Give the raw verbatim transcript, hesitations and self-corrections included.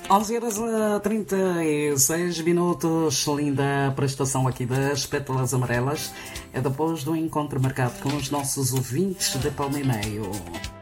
onze horas e trinta e seis minutos, linda prestação aqui das Pétalas Amarelas. É depois do encontro marcado com os nossos ouvintes de Palmemeio.